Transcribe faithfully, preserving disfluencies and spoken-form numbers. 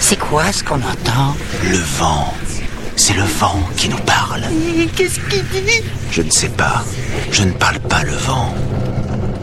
C'est quoi ce qu'on entend? Le vent. C'est le vent qui nous parle. Et qu'est-ce qu'il dit? Je ne sais pas. Je ne parle pas le vent.